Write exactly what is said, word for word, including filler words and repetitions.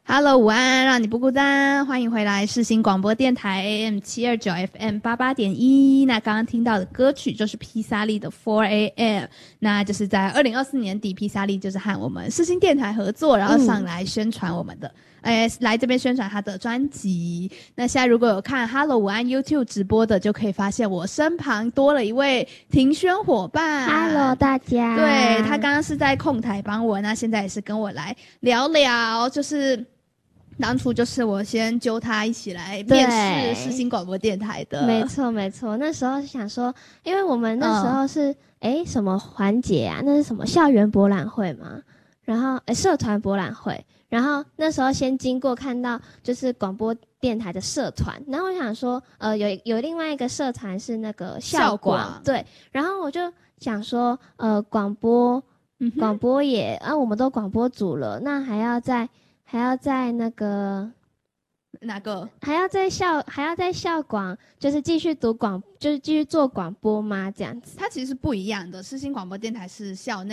Hello， 午安，让你不孤单，欢迎回来世新广播电台 A M 七二九 F M 八八点一。那刚刚听到的歌曲就是披萨利的 four A M， 那就是在二零二四年底，披萨利就是和我们世新电台合作，然后上来宣传我们的，哎、嗯，来这边宣传他的专辑。那现在如果有看 Hello 午安 YouTube 直播的，就可以发现我身旁多了一位庭轩伙伴。 Hello， 大家。 对，他刚刚是在控台帮我，那现在也是跟我来聊聊，就是。当初就是我先揪他一起来面试世新广播电台的。 没错没错，那时候想说，因为我们那时候是哎、嗯、什么环节啊？那是什么校园博览会嘛？然后哎社团博览会，然后那时候先经过看到就是广播电台的社团，然后我想说，呃有有另外一个社团是那个校广，对，然后我就想说，呃广播广播也啊，我们都广播组了，那还要再。还要在那个哪个？ 还要在校还要在校广，就是继续读广，就是继续做广播吗？这样子？ 它其实是不一样的。世新广播电台是校内